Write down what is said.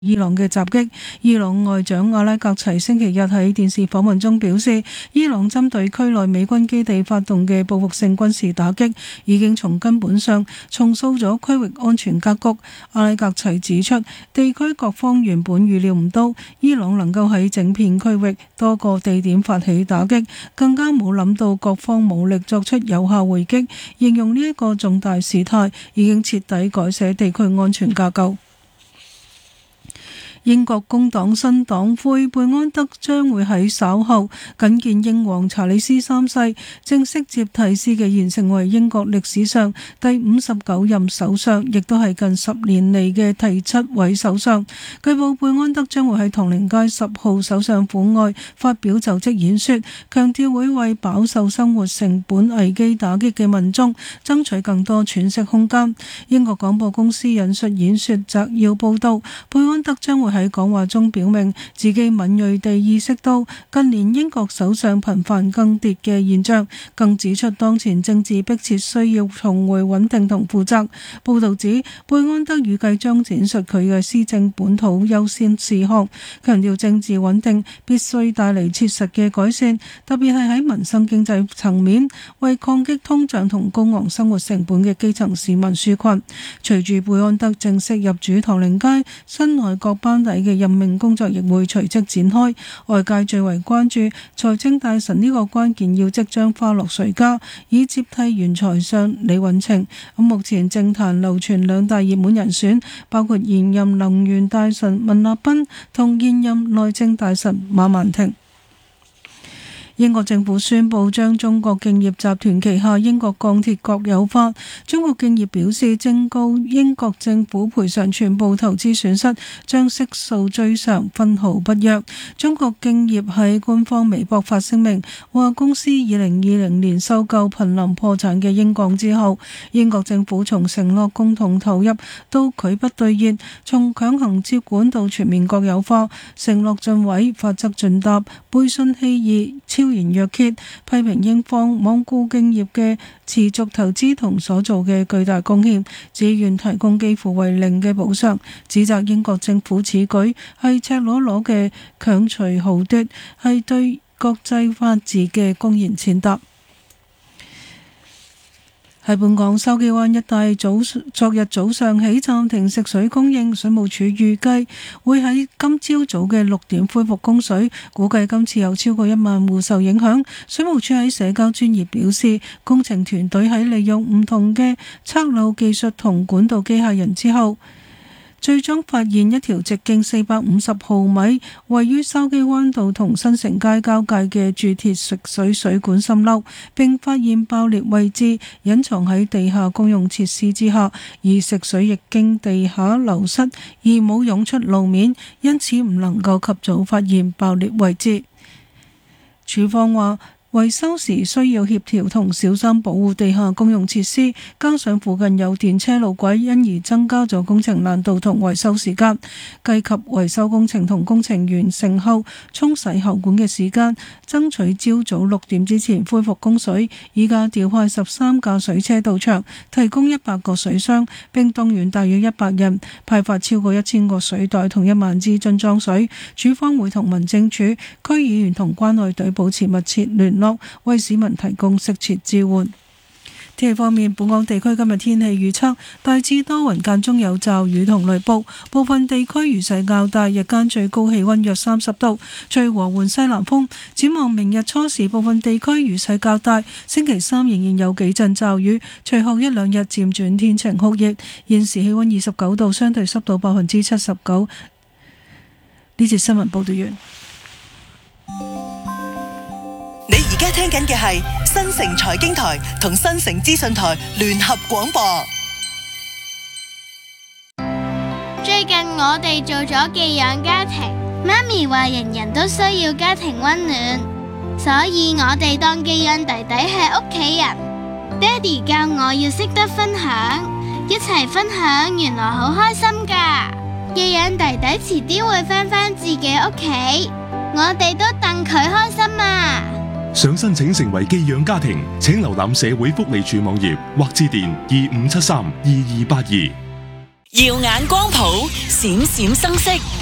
伊朗嘅襲擊。伊朗外長阿拉格齊星期日喺電視訪問中表示，伊朗針對區內美軍基地發動嘅報復性軍事打擊，已經從根本上重塑咗區域安全格局。阿拉格齊指出，地區各方原本預料唔到伊朗能夠喺整片區域多個地點發起打擊，更加冇諗到各方武力作出有效回擊，形容呢一個重大事態已經徹底改寫地區安全架構。英國工黨新黨魁貝安德將會喺稍後覲見英皇查理斯三世，正式接替司紀賢成為英國歷史上第59任首相，亦都係近10年嚟嘅第7位首相。據報貝安德將會喺唐寧街10號首相府外發表就職演說，強調會為飽受生活成本危機打擊嘅民眾爭取更多喘息空間。英國廣播公司引述演說摘要報道，貝安德將會喺講話中表明自己敏銳地意識到近年英國首相頻繁更迭嘅現象，更指出當前政治迫切需要重回穩定同負責。報道指貝安德預計將展述佢嘅施政本土優先事項，強調政治穩定必須帶嚟切實嘅改善，特別係喺民生經濟層面，為抗擊通脹同高昂生活成本嘅基層市民紓困。隨住貝安德正式入主唐寧街，新內閣班底嘅任命工作亦會隨即展開。外界最為關注財政大臣呢個關鍵要職將花落誰家，以接替原財相李允晴。目前政壇流傳兩大熱門人選，包括現任能源大臣文立彬同現任內政大臣馬萬庭。英國政府宣布將中國敬業集團旗下英國鋼鐵國有化。中國敬業表示正告英國政府賠償全部投資損失，將悉數追償，分毫不約。中國敬業喺官方微博發聲明，話公司2020年收購瀕臨破產嘅英鋼之後，英國政府從承諾共同投入到拒不兌現，從強行接管到全面國有化，承諾盡毀，法則盡答，背信棄義，超然若揭，批評英方罔顧敬業嘅持續投資同所做嘅巨大貢獻，只願提供幾乎為零嘅補償，指責英國政府此舉係赤裸裸嘅強取豪奪，係對國際法治嘅公然踐踏。喺本港筲箕灣一帶昨日早上起暫停食水供應，水務署預計會喺今朝早嘅6點恢復供水，估計今次有超過1萬戶受影響。水務署喺社交專頁表示，工程團隊喺利用唔同嘅測漏技術同管道機械人之後，最終發現一條直徑450毫米、位於筲箕灣道同新城街交界嘅鑄鐵食水水管滲漏，並發現爆裂位置隱藏喺地下公用設施之下，而食水亦經地下流失而冇湧出路面，因此唔能夠及早發現爆裂位置。署方話，維修時需要協調同小心保護地下公用設施，加上附近有電車路軌，因而增加咗工程難度同維修時間。計及維修工程同工程完成後沖洗喉管嘅時間，爭取朝早6點之前恢復供水。依家調派13架水車到場，提供100個水箱，並動員大約100人，派發超過1000個水袋同1萬支樽裝水。署方會同民政處、區議員同關愛隊保持密切聯絡，為市民提供適切支援。天氣方面，本港地區今日天氣預測大致多雲，間中有驟雨同雷暴，部分地區雨勢較大，日間最高氣溫約30度，吹和緩西南風。展望明日初時，部分地區雨勢較大，星期三仍然有幾陣驟雨，隨後1-2日漸轉天晴酷熱。現時氣溫29度，相對濕度79%。呢節新聞報道完。 你而家聽緊嘅係新城財經台同新城資訊台聯合廣播。 最近我哋做咗寄養家庭，媽咪話人人都需要家庭溫暖，所以我哋當寄養弟弟係屋企人。爹哋教我要識得分享，一齊分享原來好開心㗎。寄養弟弟遲啲會返自己屋企，我哋都戥佢開心啊！ 想申請成為寄養家庭，請瀏覽社會福利署網頁或致電25732282。 耀眼光譜，閃閃生色。